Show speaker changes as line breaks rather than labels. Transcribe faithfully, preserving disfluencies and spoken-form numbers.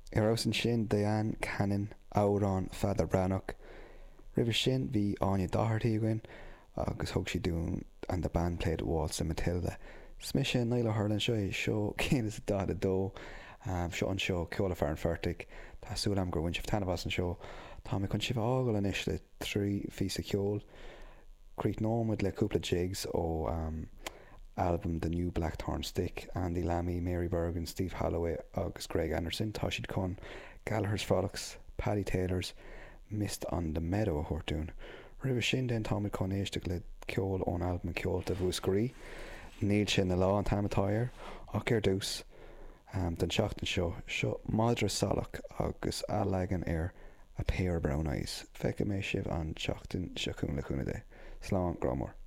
Ar os an sin Diane Cannon árán Feather Brannock. River sin bhí Anya Doherty again, agus thug si dún and the band played Waltz and Matilda. Smis sin Naila Hurlan seo seo céanas dá a dó um, seo an seo ceola fear an fertig tá súlam gur bhain sibh tanabas an seo tá mi chun sibh ágal an is le trí fís a ceol Creek nómad le cúpla jigs ó um, album The New Blackthorn Stick, Andy Lammy, Mary Bergen, Steve Holloway agus Greg Anderson. Tá siad chun Gallagher's Frolics, Paddy Taylor's Mist on the Meadow a thuirtún. River sin den tá mi chun éiste le ceol ón album ceolta bhuascarí. Níl sin na lá an tamatáir ach ar dús um, den seachtain seo seo Madra Salach agus álagan ar A Pair of Brown Eyes. Feice mé sibh an seachtain seachún le chuna dé. Slán grámór.